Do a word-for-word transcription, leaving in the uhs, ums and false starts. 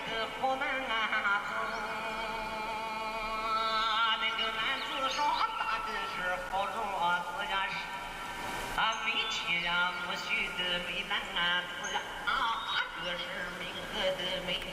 个好难啊走。那个男子说打的是好弱子呀是，啊没钱呀不许的没男子呀啊，这是命格的没男。